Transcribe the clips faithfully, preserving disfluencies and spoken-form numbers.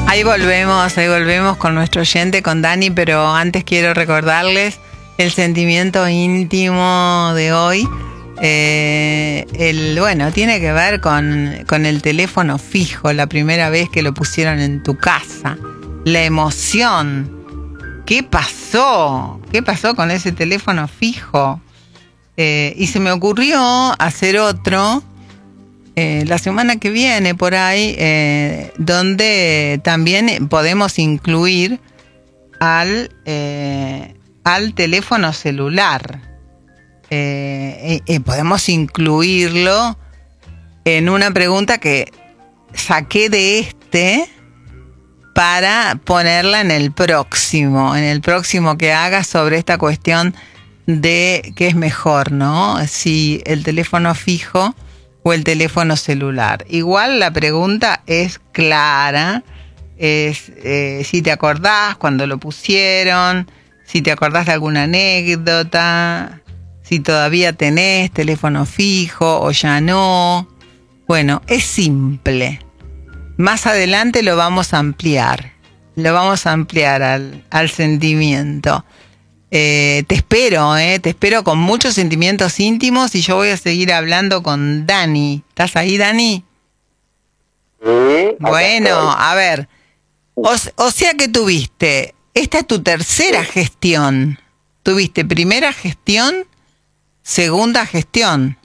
Ahí volvemos, ahí volvemos con nuestro oyente, con Dani, pero antes quiero recordarles el sentimiento íntimo de hoy. Eh, el, bueno, tiene que ver con, con el teléfono fijo, la primera vez que lo pusieron en tu casa. La emoción. ¿Qué pasó? ¿Qué pasó con ese teléfono fijo? Eh, y se me ocurrió hacer otro eh, la semana que viene por ahí, eh, donde también podemos incluir al, eh, al teléfono celular. Eh, eh, podemos incluirlo en una pregunta que saqué de este para ponerla en el próximo, en el próximo que haga sobre esta cuestión de qué es mejor, ¿no? Si el teléfono fijo o el teléfono celular. Igual la pregunta es clara, es eh, si te acordás cuando lo pusieron, si te acordás de alguna anécdota, si todavía tenés teléfono fijo o ya no. Bueno, es simple. Más adelante lo vamos a ampliar. Lo vamos a ampliar al, al sentimiento. Eh, te espero, eh, te espero con muchos sentimientos íntimos y yo voy a seguir hablando con Dani. ¿Estás ahí, Dani? Sí. Bueno, a ver. O, o sea que tuviste, esta es tu tercera gestión. Tuviste primera gestión, segunda gestión.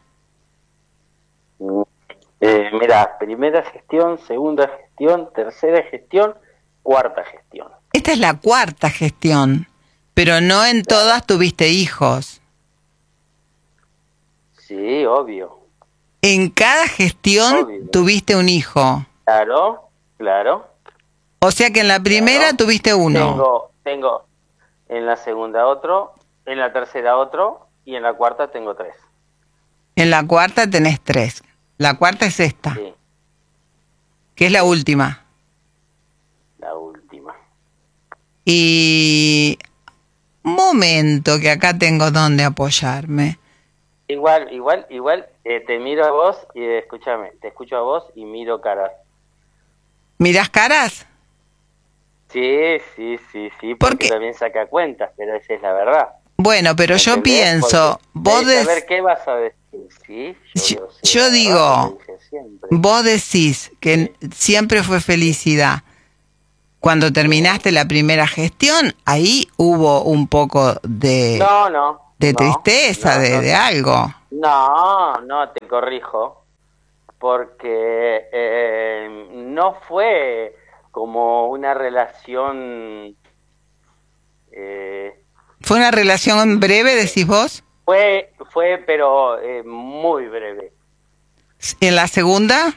Eh, mira, primera gestión, segunda gestión, tercera gestión, cuarta gestión. Esta es la cuarta gestión, pero no en todas tuviste hijos. Sí, obvio. En cada gestión Obvio. Tuviste un hijo. Claro, claro. O sea que en la primera Claro. tuviste uno. Tengo, tengo en la segunda otro, en la tercera otro y en la cuarta tengo tres. En la cuarta tenés tres. La cuarta es esta, Sí, que es la última. la última. Y un momento que acá tengo donde apoyarme. Igual, igual, igual, eh, te miro a vos y eh, escúchame, te escucho a vos y miro caras. ¿Mirás caras? Sí, sí, sí, sí, ¿Por porque qué? también saca cuentas, pero esa es la verdad. Bueno, pero yo ¿Entendés? pienso, Porque vos debes des- saber qué vas a decir, ¿sí? yo, sé yo la verdad, digo, lo dije siempre. vos decís que siempre fue felicidad. Cuando terminaste la primera gestión, ahí hubo un poco de, No, no. de no, tristeza, no, de, no, de algo. No, no, te corrijo, porque eh, no fue como una relación, eh, ¿Fue una relación breve, decís vos? fue, fue pero eh, muy breve. ¿En la segunda?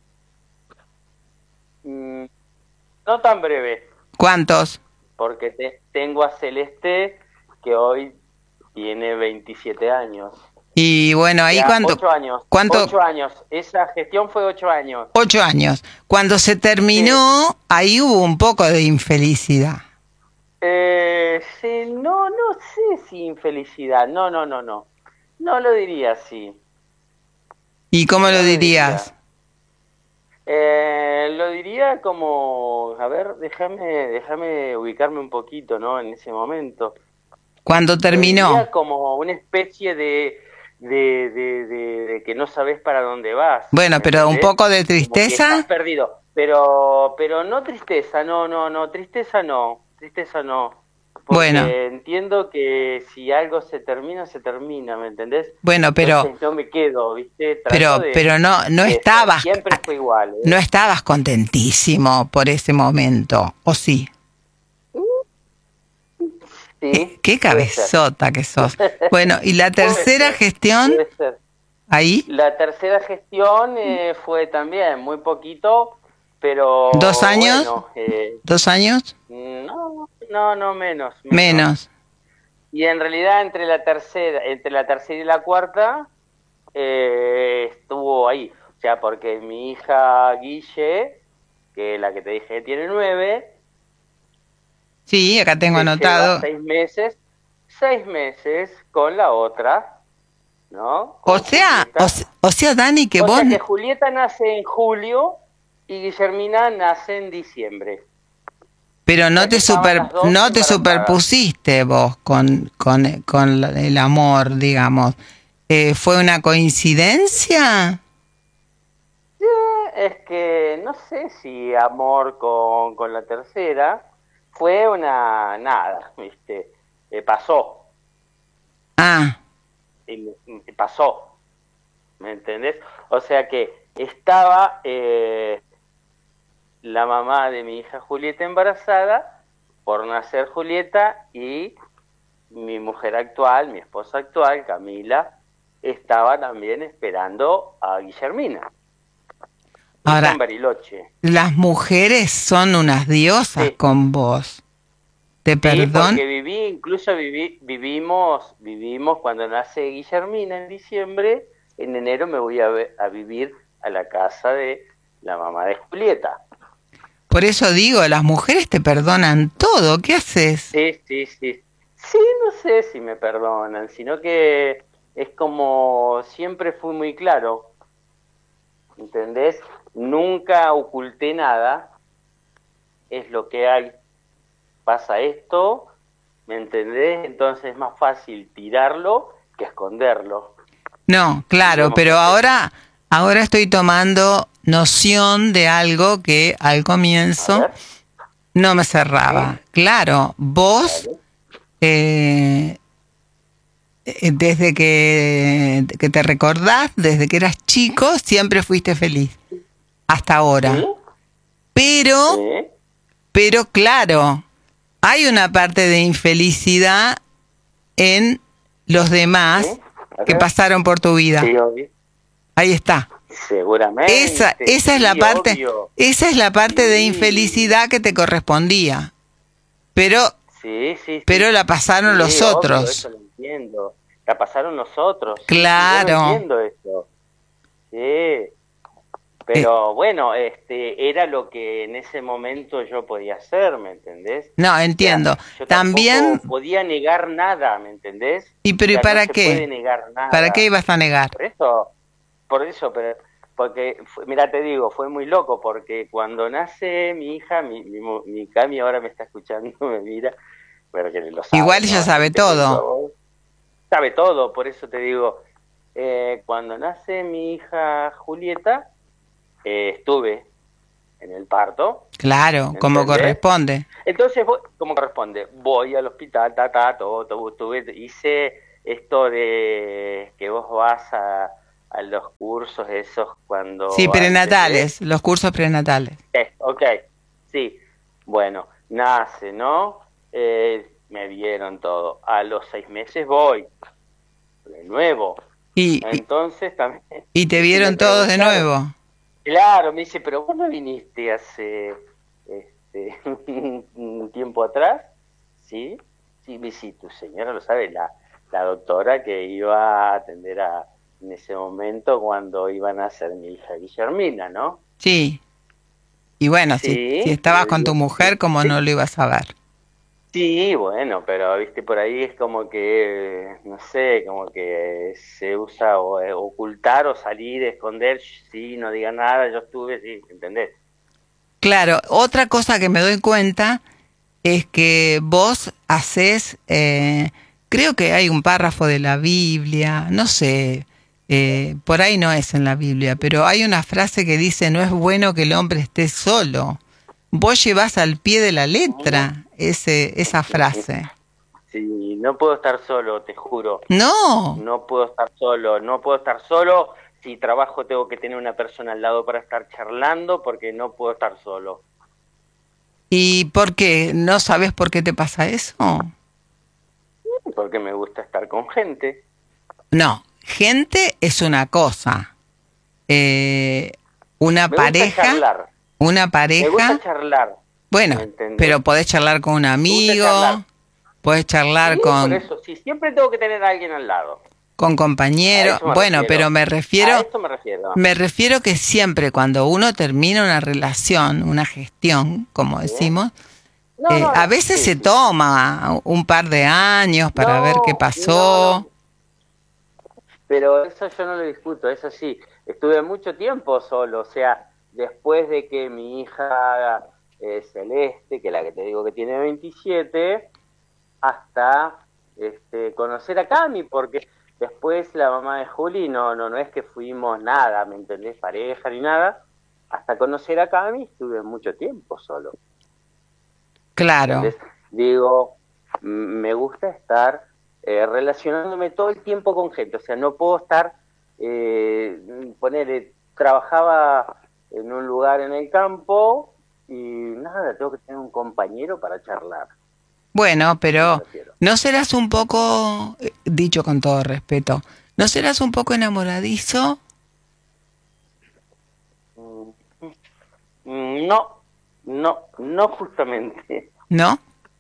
Mm, no tan breve, ¿Cuántos? porque te, tengo a Celeste que hoy tiene veintisiete años. Y bueno, ahí Ya, cuánto... Ocho años. ¿Cuánto? Ocho años. Esa gestión fue ocho años. Ocho años. Cuando se terminó, sí, ahí hubo un poco de infelicidad. Eh, sí, no, no sé si infelicidad. No, no, no, no. No lo diría así. ¿Y cómo No lo lo dirías? diría. Eh, lo diría como, a ver, déjame, déjame ubicarme un poquito, ¿no? En ese momento. Cuando terminó. Lo diría como una especie de, de, de, de, de que no sabes para dónde vas. Bueno, pero un ¿entendés? poco de Como que tristeza. estás perdido. Pero, pero no tristeza, no, no, no, tristeza no, tristeza no. Porque Bueno. entiendo que si algo se termina, se termina, ¿me entendés? Bueno, pero... Entonces no me quedo, ¿viste? Trato Pero, de, pero no, no de estabas... ser, siempre fue igual. ¿eh? No estabas contentísimo por ese momento, ¿o sí? Sí. Qué cabezota que sos. Bueno, y la tercera Puede ser, gestión, puede ser. ahí, La tercera gestión eh, fue también muy poquito, pero... ¿dos años? Bueno, eh, ¿Dos años? no, no, no, menos, menos. Menos. Y en realidad entre la tercera, entre la tercera y la cuarta eh, estuvo ahí. O sea, porque mi hija Guille, que es la que te dije que tiene nueve... Sí, acá tengo se anotado. lleva seis meses, seis meses con la otra, ¿no? O Con sea, Julieta. o, se- o sea, Dani, que O vos... sea que Julieta nace en julio y Guillermina nace en diciembre. Pero O no sea, que te estaban super, las dos no te embarazadas. superpusiste vos con, con, con la- el amor, digamos. Eh, ¿Fue una coincidencia? Sí, es que no sé si amor con, con la tercera fue una nada, ¿viste? Eh, pasó, Ah, y- y pasó, ¿me entendés? O sea que estaba eh, la mamá de mi hija Julieta embarazada por nacer Julieta y mi mujer actual, mi esposa actual, Camila, estaba también esperando a Guillermina, mi hija en ahora, Bariloche. las mujeres son unas diosas Sí, con vos. ¿Te sí, perdón? porque viví, incluso viví, vivimos, vivimos cuando nace Guillermina en diciembre, en enero me voy a, ve- a vivir a la casa de la mamá de Julieta. Por eso digo, las mujeres te perdonan todo. ¿Qué haces? Sí, sí, sí. Sí, no sé si me perdonan, sino que es como siempre fui muy claro, ¿entendés? Nunca oculté nada, es lo que hay, pasa esto, ¿me entendés? Entonces es más fácil tirarlo que esconderlo. No, claro, Diríamos pero así. ahora, ahora estoy tomando noción de algo que al A comienzo ver, no me ¿sí? cerraba. Claro, vos, Dale. eh, eh, desde que, que te recordás, desde que eras chico, siempre fuiste feliz, hasta ¿Sí? ahora. Pero, ¿Sí? pero claro, hay una parte de infelicidad en los ¿Sí? demás A que ver. pasaron por tu vida. Sí, obvio. Ahí está. Esa, Seguramente, esa es la sí, parte, obvio. esa es la parte de Sí, infelicidad que te correspondía. Pero, sí, sí, sí. pero la pasaron Sí, los obvio, eso otros. lo entiendo. La pasaron los otros, sí, sí, yo lo Claro. entiendo eso. Sí, Eh, pero bueno, este, era lo que en ese momento yo podía hacer, ¿me entendés? no, O sea, entiendo. yo También, tampoco podía negar nada, ¿me entendés? ¿y O pero y sea, no para se puede qué? negar ¿Para qué nada. ibas a negar? Por eso, por eso, pero porque, fue- mira, te digo, fue muy loco, porque cuando nace mi hija, mi, mi, mu- mi Cami ahora me está escuchando, me mira, pero que lo sabe, Igual ella ¿no? sabe Así que te digo a todo. vos, sabe todo, por eso te digo, eh, cuando nace mi hija Julieta, eh, estuve en el parto, Claro, ¿me como entendés? corresponde. Entonces, voy, ¿cómo corresponde? Voy al hospital, ta, ta, todo, todo, estuve, hice esto de que vos vas a, a los cursos esos Sí, cuando antes de... prenatales, los cursos prenatales. Eh, ok, sí, bueno, nace, ¿no? Eh, me vieron todo. A los seis meses voy, de nuevo. Y, y, Entonces también, y te y me vieron todos de preguntaron, nuevo. claro, me dice, pero vos no viniste hace este, un tiempo atrás, ¿sí? Sí, me dice, tu señora lo sabe, la, la doctora que iba a atender a, en ese momento cuando iban a ser mi hija Guillermina, ¿no? Sí. Y bueno, si, si Sí, estabas le con tu digo, sí, mujer, ¿cómo sí, no lo ibas a ver? sí, bueno, pero viste, por ahí es como que, no sé, como que se usa o, eh, ocultar o salir, esconder, sí, no diga nada, yo estuve, sí, ¿entendés? Claro, otra cosa que me doy cuenta es que vos haces, eh, creo que hay un párrafo de la Biblia, no sé, eh, por ahí no es en la Biblia, pero hay una frase que dice, no es bueno que el hombre esté solo. Vos llevás al pie de la letra ese, esa frase. Sí, no puedo estar solo, te juro. No. No puedo estar solo, no puedo estar solo. Si trabajo tengo que tener una persona al lado para estar charlando porque no puedo estar solo. ¿Y por qué? ¿No sabes por qué te pasa eso? Porque me gusta estar con gente. No, gente es una cosa. Eh, una Me gusta pareja, charlar. una Me gusta pareja, charlar. bueno, ¿Me entendés? pero podés charlar con un Me gusta charlar. amigo, podés charlar Sí, por con, eso, sí, siempre tengo que tener a alguien al lado. con A compañeros. eso me Bueno, pero refiero. me A refiero, eso me refiero. me refiero que siempre cuando uno termina una relación, una gestión, como ¿Sí? decimos, No, eh, no, a no. veces Sí, se sí, sí. toma un par de años para ver qué No, no, pasó. no. Pero eso yo no lo discuto, eso sí. Estuve mucho tiempo solo, o sea, después de que mi hija eh, Celeste, que es la que te digo que tiene veintisiete, hasta este, conocer a Cami, porque después la mamá de Juli no, no, no es que fuimos nada, ¿me entendés? Pareja ni nada. Hasta conocer a Cami estuve mucho tiempo solo. Claro. ¿Entendés? Digo, me gusta estar eh, relacionándome todo el tiempo con gente, o sea, no puedo estar, eh, ponerle, trabajaba en un lugar en el campo y nada, tengo que tener un compañero para charlar. Bueno, pero ¿no serás un poco, dicho con todo respeto, ¿no serás un poco enamoradizo? No, no, no justamente. ¿No?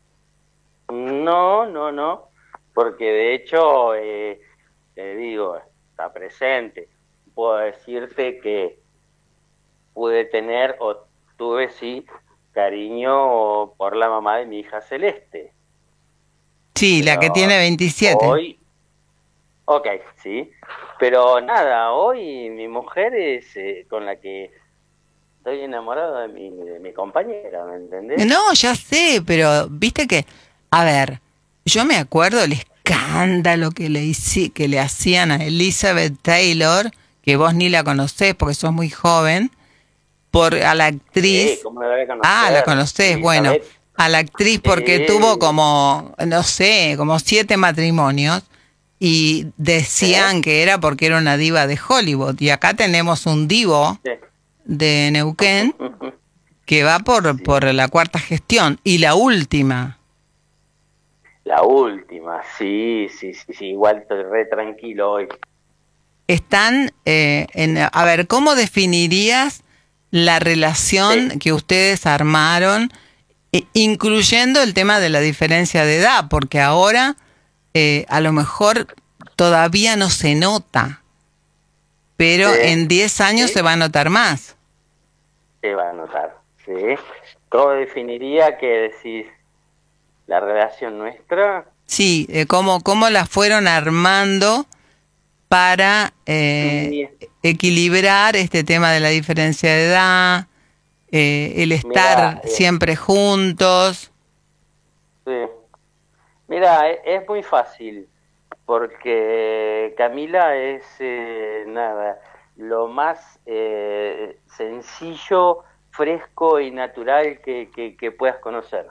No, no, no, porque de hecho, eh, te digo, está presente. Puedo decirte que pude tener, o tuve sí, cariño por la mamá de mi hija Celeste. Sí, Pero la que tiene veintisiete. Hoy, ok, sí, pero nada, hoy mi mujer es eh, con la que estoy enamorado de mi, de mi compañera, ¿me entendés? No, ya sé, pero viste que, a ver, yo me acuerdo el escándalo que le hice, que le hacían a Elizabeth Taylor, que vos ni la conocés porque sos muy joven, por a la actriz. Sí, ¿cómo la voy a conocer? Ah, la conocés, Elizabeth. bueno, a la actriz porque Sí. tuvo como, no sé, como siete matrimonios y decían ¿Sí? que era porque era una diva de Hollywood. Y acá tenemos un divo Sí. de Neuquén que va por, Sí. por la cuarta gestión. Y la última. La última, sí, sí, sí, sí, igual estoy re tranquilo hoy. Están, eh, en, a ver, ¿cómo definirías la relación Sí. que ustedes armaron, eh, incluyendo el tema de la diferencia de edad? Porque ahora eh, a lo mejor todavía no se nota, pero Sí. en diez años Sí. se va a notar más. Se va a notar, sí. ¿Cómo definiría que decís la relación nuestra? Sí, eh, ¿cómo, cómo la fueron armando para eh, Sí. equilibrar este tema de la diferencia de edad, eh, el estar Mira, eh, siempre juntos? sí. Mira, es, es muy fácil, porque Camila es, eh, nada, lo más eh, sencillo, fresco y natural que, que, que puedas conocer.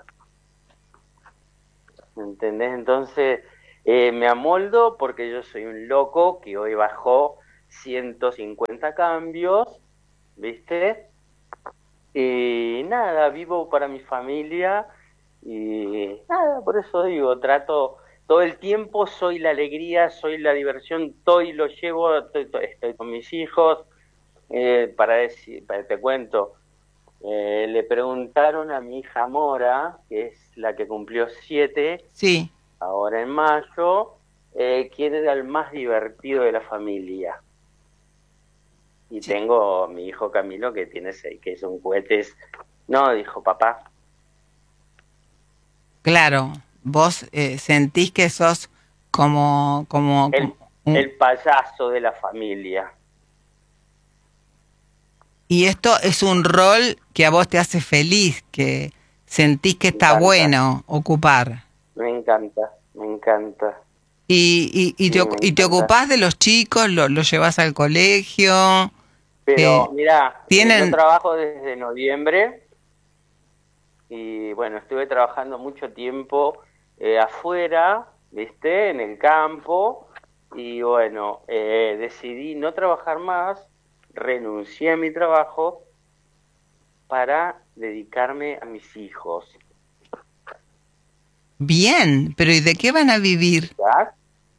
¿Entendés? Entonces, eh, me amoldo porque yo soy un loco que hoy bajó ciento cincuenta cambios, ¿viste? Y nada, vivo para mi familia y nada, por eso digo, trato todo el tiempo, soy la alegría, soy la diversión, estoy, lo llevo, estoy, estoy con mis hijos, eh, para decir, para, te cuento, eh, le preguntaron a mi hija Mora, que es la que cumplió siete, Sí. ahora en mayo, eh, quién era el más divertido de la familia. Y Sí. tengo mi hijo Camilo que tiene seis, que son cohetes. No, dijo papá. Claro, vos eh, sentís que sos como, como, El, como un- el payaso de la familia. y esto es un rol que a vos te hace feliz, que sentís que Me está encanta. bueno ocupar. Me encanta, me encanta. Y, y, y, Sí, te, me y te encanta. ocupás de los chicos, los lo llevas al colegio. Pero eh, mira, tienen... yo trabajo desde noviembre y bueno, estuve trabajando mucho tiempo eh, afuera, ¿viste? En el campo y bueno, eh, decidí no trabajar más, renuncié a mi trabajo para dedicarme a mis hijos. Bien, pero ¿y de qué van a vivir? ¿Ya?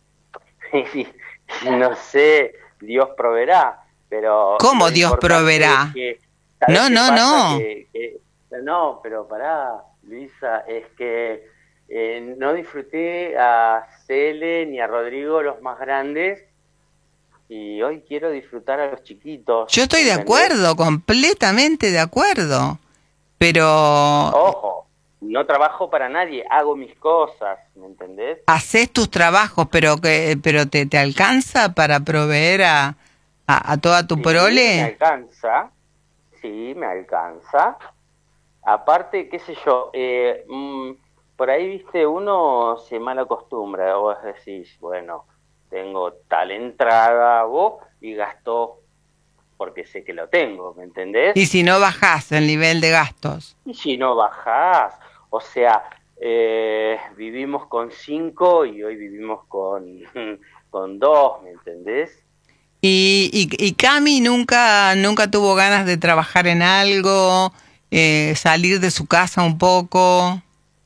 No sé, Dios proveerá, pero... ¿Cómo lo Dios importante proveerá? es que, ¿sabes No, qué no, pasa? no. Que, que, no, pero pará, Luisa, es que eh, no disfruté a Cele ni a Rodrigo, los más grandes, y hoy quiero disfrutar a los chiquitos. Yo estoy de ¿entendés? acuerdo, completamente de acuerdo. Pero Ojo, no trabajo para nadie, hago mis cosas, ¿me entendés? haces tus trabajos, pero que pero te, te alcanza para proveer a, a, a toda tu Sí, me prole. alcanza, sí, me alcanza, aparte, qué sé yo, eh, mm, por ahí, viste, uno se mal acostumbra, vos decís, bueno, tengo tal entrada, vos, y gasto porque sé que lo tengo, ¿me Y entendés? si no bajás el nivel de gastos. Y si no bajás, o sea, eh, vivimos con cinco y hoy vivimos con, con dos, ¿me entendés? Y, y, y Cami nunca, nunca tuvo ganas de trabajar en algo, eh, salir de su casa un poco.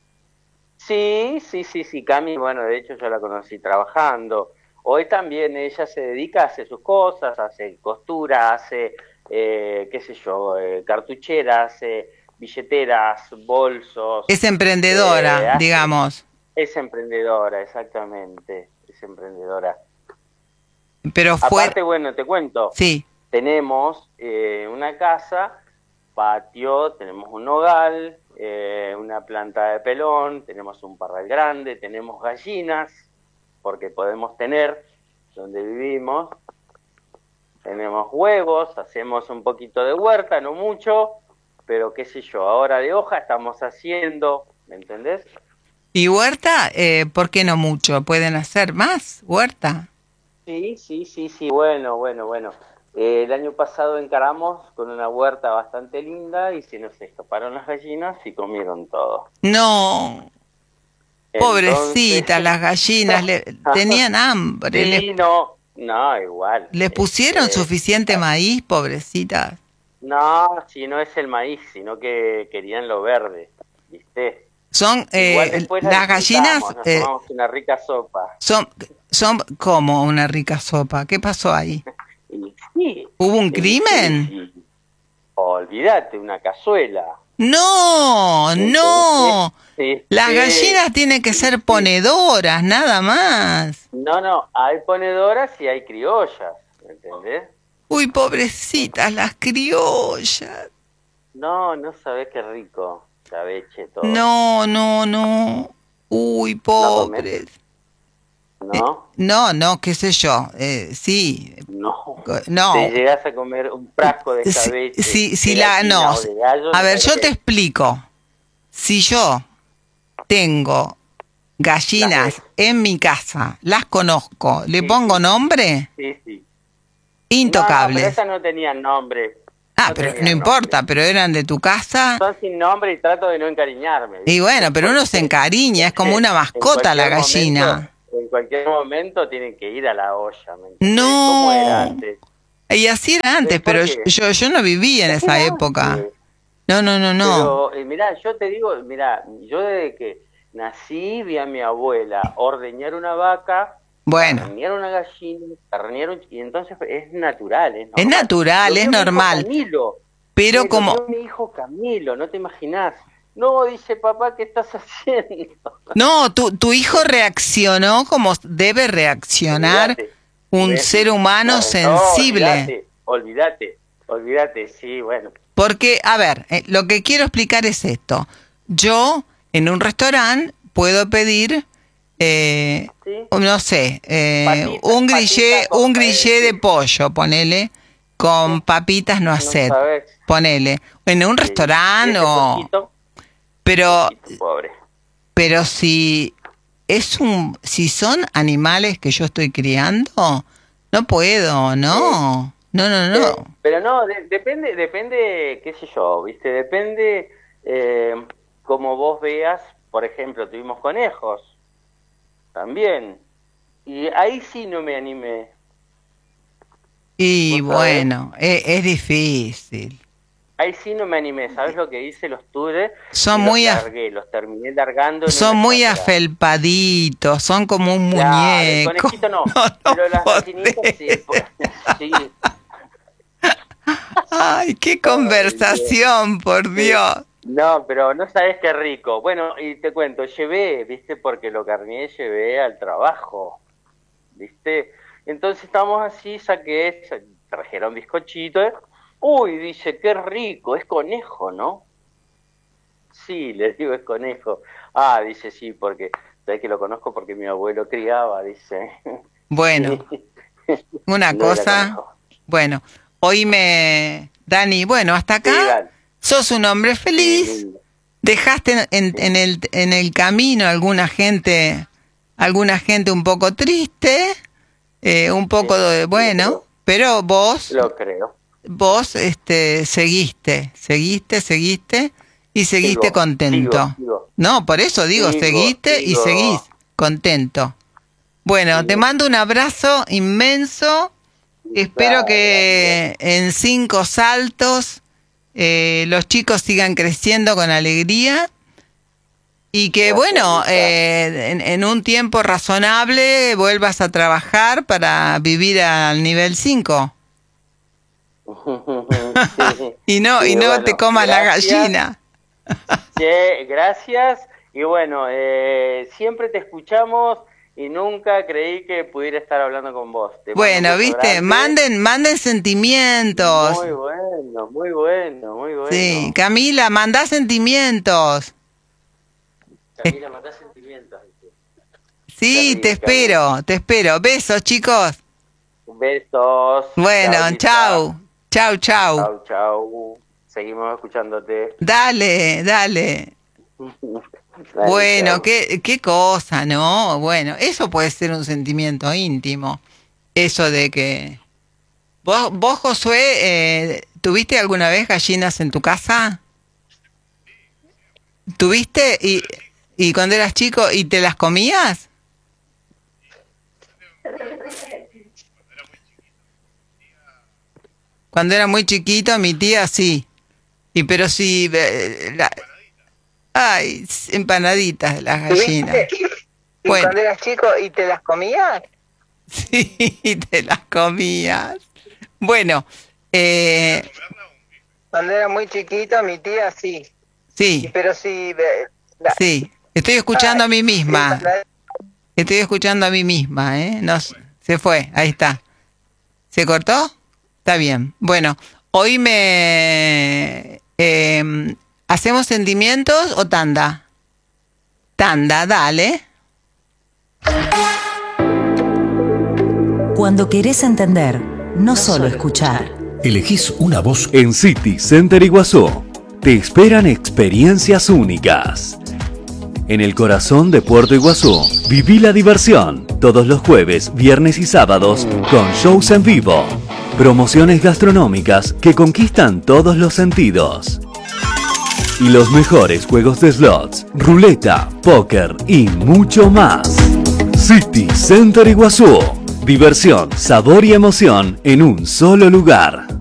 Sí, sí, sí, sí, Cami, bueno, de hecho yo la conocí trabajando. Hoy también ella se dedica a hacer sus cosas, hace costura, hace, eh, qué sé yo, eh, cartuchera, hace billeteras, bolsos, Es eh, emprendedora, hace, digamos. es emprendedora, exactamente, es emprendedora. Pero fuera, Aparte, bueno, te cuento, sí. tenemos eh, una casa, patio, tenemos un nogal, eh, una planta de pelón, tenemos un parral grande, tenemos gallinas, porque podemos tener donde vivimos, tenemos huevos, hacemos un poquito de huerta, no mucho, pero qué sé yo, ahora de hoja estamos haciendo, ¿me entendés? Y huerta, eh, ¿por qué no mucho? ¿Pueden hacer más huerta? Sí, sí, sí, sí, bueno, bueno, bueno. Eh, el año pasado encaramos con una huerta bastante linda y se nos escaparon las gallinas y comieron todo. No, Entonces, pobrecitas las gallinas, le, tenían hambre, les, sí, no, no, igual. les pusieron Este, suficiente maíz, pobrecitas. no, si no es el maíz, sino que querían lo verde, ¿viste? Son, Igual eh, después la las gallinas, disfrutamos, nos eh, tomamos una rica sopa. son, son como una rica sopa. ¿Qué pasó ahí? Y sí, ¿Hubo un y sí, crimen? sí. Olvídate, una cazuela. No, Entonces, no. Las este, gallinas tienen que ser sí. ponedoras, nada más. No, no, hay ponedoras y hay criollas, ¿me entendés? Uy, pobrecitas las criollas. No, no sabés qué rico, cabeche todo. No, no, no. Uy, ¿No comés? pobres. Eh, ¿No? no, no, qué sé yo. Eh, sí, No. co- Te no. llegás a comer un frasco de Si, escabeche si, si de la, no. gallina o de gallo, A no ver, sabés lo yo que te es. explico. Si yo tengo Las ves. gallinas en mi casa, las conozco, le Sí, pongo sí, nombre, sí, sí. No, no, pero intocables. esas no tenían nombre. Ah, No pero no tenían nombre. importa, pero eran de tu casa. Son sin nombre y trato de no encariñarme, Y ¿viste? bueno, pero uno se Porque encariña, es como una en mascota la cualquier momento, gallina. en cualquier momento tienen que ir a la olla, ¿me entendés? ¿Cómo era No. antes? Y así era antes, Eh, pero ¿Por yo, qué? yo yo no vivía en Así esa era época. antes. No, no, no, no. Pero, eh, mirá, yo te digo, mirá, yo desde que nací vi a mi abuela ordeñar una vaca, Bueno, carnear una gallina, carnear un... Y entonces es natural, es es normal. natural, Lo es vio mi hijo normal, Camilo, pero eh, lo como, vio mi hijo Camilo, no te imaginás. No, dice papá, ¿qué estás haciendo? no, tu, tu hijo reaccionó como debe reaccionar Olvídate. un Me, ser me humano aventó, sensible. olvídate, olvídate, olvídate, sí, bueno. Porque, a ver, eh, lo que quiero explicar es esto. Yo, en un restaurante, puedo pedir, eh, ¿Sí? no sé, eh, Patita, un patita, grillé, con, un eh, grillé de sí, pollo, ponele, con papitas no no hacer, sabes. ponele, en un Sí. Y restaurante ese o... pollito, Pero, pollito pobre. pero si es un, si son animales que yo estoy criando, no puedo, Sí, no, no, no, sí. no. Pero no, de- depende, depende, qué sé yo, ¿viste? Depende eh, como vos veas, por ejemplo, tuvimos conejos también. Y ahí sí no me animé, Y ¿vos sabés? bueno, es, es difícil. Ahí sí no me animé, ¿sabes lo que hice? Los tuve Son y los muy, af- largué, los terminé largando en son una muy chacra. afelpaditos, son como un Claro, el muñeco. conejito no, No, no pero las gallinitas sí, podés. pues, sí. Ay, qué Ay, Dios. conversación, por Sí. Dios. No, pero no sabes qué rico. Bueno, y te cuento, llevé, ¿viste? Porque lo carneé, llevé al trabajo, ¿viste? Entonces estamos así, saqué, sa- trajeron bizcochitos. Uy, dice, qué rico, es conejo, ¿no? Sí, le digo, es conejo. Ah, dice, sí, porque, sabes que lo conozco porque mi abuelo criaba, dice. Sí, Bueno, una no era cosa, conejo. bueno, oíme, Dani, bueno, hasta Sí, acá dale. sos un hombre feliz, dejaste en, en, el, en el camino alguna gente, alguna gente un poco triste, eh, un poco de, bueno, pero vos, lo creo. Vos este, seguiste, seguiste, seguiste y seguiste Sigo, contento. sigo, sigo. No, por eso digo, Sigo, seguiste sigo. y seguís contento. Bueno, Sigo. te mando un abrazo inmenso. Espero Dale, que en cinco saltos eh, los chicos sigan creciendo con alegría y que, Gracias, bueno, Lisa. eh, en, en un tiempo razonable vuelvas a trabajar para vivir al nivel cinco. Sí. Y no, Sí, y no bueno, te comas la gracias. gallina. Sí, gracias. Y bueno, eh, siempre te escuchamos y nunca creí que pudiera estar hablando con vos. Te mando Bueno, un beso viste, grande. manden, manden sentimientos. Muy bueno, muy bueno, muy bueno. Sí, Camila, mandá sentimientos. Camila, matá sentimientos. Sí, Terrible, te espero, te espero. Besos, chicos. Besos. Bueno, Lisa. chau. Chau, chau. Chau, chau. Seguimos escuchándote. Dale, dale. Dale, Bueno, chau. qué, qué cosa, ¿no? Bueno, eso puede ser un sentimiento íntimo. Eso de que... ¿Vos, vos Josué, eh, tuviste alguna vez gallinas en tu casa? ¿Tuviste? Y, y cuando eras chico, ¿y te las comías? Cuando era muy chiquito, mi tía sí. Y pero sí... eh, la, ay, empanaditas de las gallinas. ¿Y Bueno. cuando eras chico y te las comías? Sí, te las comías. Bueno, eh, Cuando era muy chiquito, mi tía sí. sí, Pero sí... eh, la- sí. Estoy escuchando a mí Ay, misma. sí, la- Estoy escuchando a mí misma, ¿eh? No, se fue, ahí está. ¿Se cortó? Está bien. Bueno, hoy me... Eh, ¿hacemos sentimientos o tanda? Tanda, dale. Cuando querés entender, no solo escuchar. Elegís una voz en City Center Iguazú. Te esperan experiencias únicas. En el corazón de Puerto Iguazú, viví la diversión todos los jueves, viernes y sábados con shows en vivo, promociones gastronómicas que conquistan todos los sentidos y los mejores juegos de slots, ruleta, póker y mucho más. City Center Iguazú. Diversión, sabor y emoción en un solo lugar.